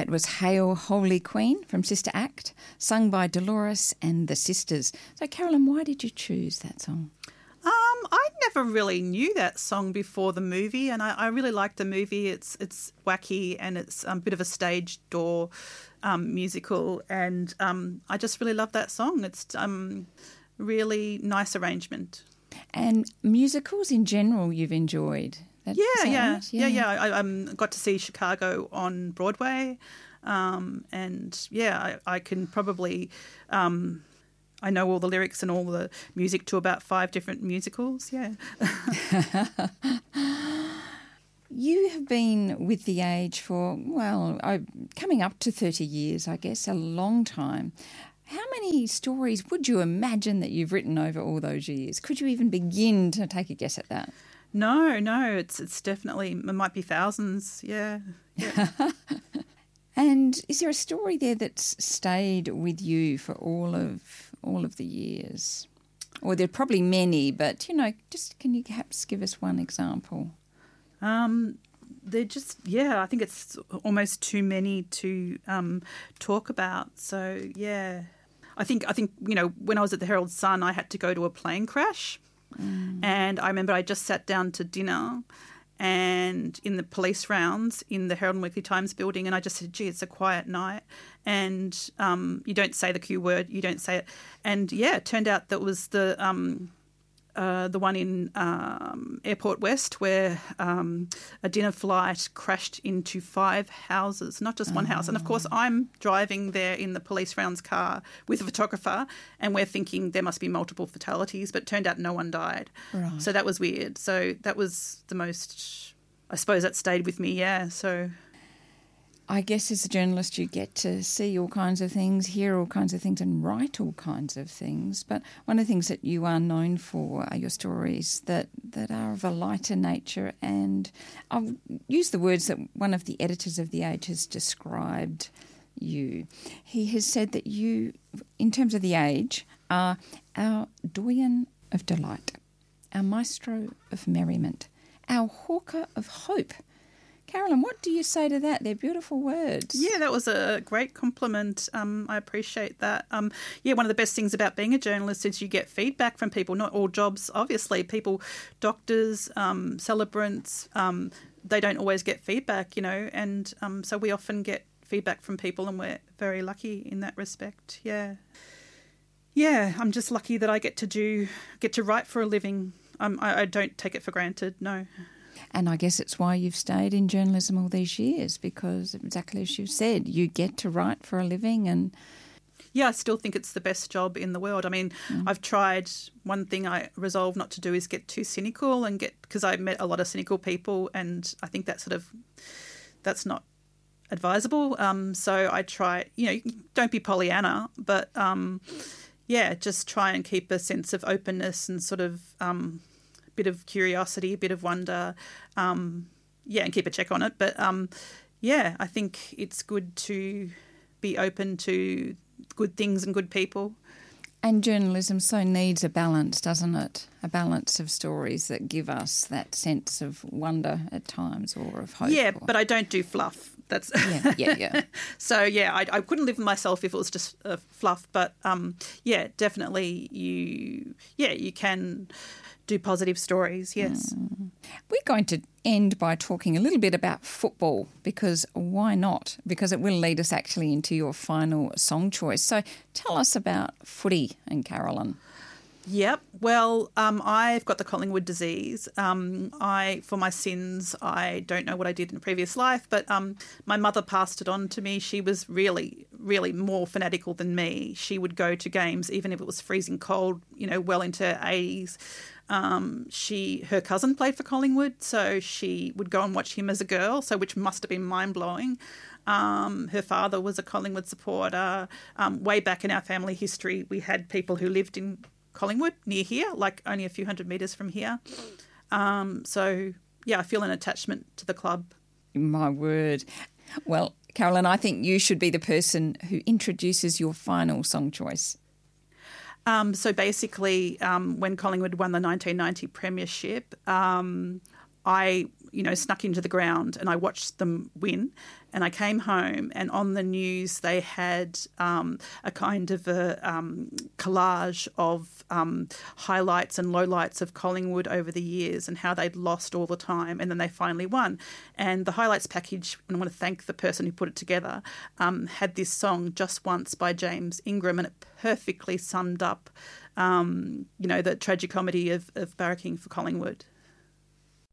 That was Hail Holy Queen from Sister Act, sung by Dolores and the Sisters. So, Carolyn, why did you choose that song? I never really knew that song before the movie, and I really liked the movie. It's wacky and it's a bit of a stage door musical, and I just really love that song. It's really nice arrangement. And musicals in general you've enjoyed? Yeah. I got to see Chicago on Broadway, and I can probably I know all the lyrics and all the music to about 5 different musicals. Yeah. You have been with The Age for coming up to 30 years, I guess, a long time. How many stories would you imagine that you've written over all those years? Could you even begin to take a guess at that? No, it's definitely, it might be thousands, yeah. And is there a story there that's stayed with you for all of the years? Or there are probably many, but, just can you perhaps give us one example? They're just, I think it's almost too many to talk about. So, yeah. I think when I was at the Herald Sun, I had to go to a plane crash. And I remember I just sat down to dinner and in the police rounds in the Herald and Weekly Times building, and I just said, gee, it's a quiet night. And you don't say the Q word, you don't say it. And, it turned out that was the one in Airport West where a dinner flight crashed into 5 houses, not just one house. And, of course, I'm driving there in the police rounds car with a photographer and we're thinking there must be multiple fatalities, but it turned out no one died. Right. So that was weird. So that was the most, I suppose that stayed with me, yeah. So I guess as a journalist you get to see all kinds of things, hear all kinds of things and write all kinds of things. But one of the things that you are known for are your stories that are of a lighter nature. And I'll use the words that one of the editors of The Age has described you. He has said that you, in terms of The Age, are our doyen of delight, our maestro of merriment, our hawker of hope. Carolyn, what do you say to that? They're beautiful words. Yeah, that was a great compliment. I appreciate that. One of the best things about being a journalist is you get feedback from people. Not all jobs, obviously. People, doctors, celebrants, they don't always get feedback, and so we often get feedback from people and we're very lucky in that respect. Yeah. Yeah, I'm just lucky that I get to write for a living. I don't take it for granted, no. And I guess it's why you've stayed in journalism all these years, because exactly as you said, you get to write for a living. And yeah, I still think it's the best job in the world. I mean, I've tried, one thing I resolved not to do is get too cynical because I met a lot of cynical people and I think that's not advisable. So I try, don't be Pollyanna, but just try and keep a sense of openness and sort of bit of curiosity, a bit of wonder, and keep a check on it. But, I think it's good to be open to good things and good people. And journalism so needs a balance, doesn't it? A balance of stories that give us that sense of wonder at times or of hope. Yeah, but I don't do fluff. That's yeah. So, I couldn't live with myself if it was just fluff. But, definitely you can do positive stories, yes. We're going to end by talking a little bit about football, because why not? Because it will lead us actually into your final song choice. So tell us about footy and Carolyn. Yep. Well, I've got the Collingwood disease. For my sins, I don't know what I did in a previous life, but my mother passed it on to me. She was really, really more fanatical than me. She would go to games, even if it was freezing cold, well into her 80s. Her cousin played for Collingwood, so she would go and watch him as a girl, which must have been mind-blowing. Her father was a Collingwood supporter. Way back in our family history, we had people who lived in Collingwood near here, like only a few hundred metres from here. I feel an attachment to the club. My word. Well, Carolyn, I think you should be the person who introduces your final song choice. So basically, when Collingwood won the 1990 premiership, I, snuck into the ground and I watched them win. And I came home, and on the news they had a kind of a collage of highlights and lowlights of Collingwood over the years and how they'd lost all the time, and then they finally won. And the highlights package, and I want to thank the person who put it together, had this song, Just Once by James Ingram, and it perfectly summed up, the tragicomedy of barracking for Collingwood.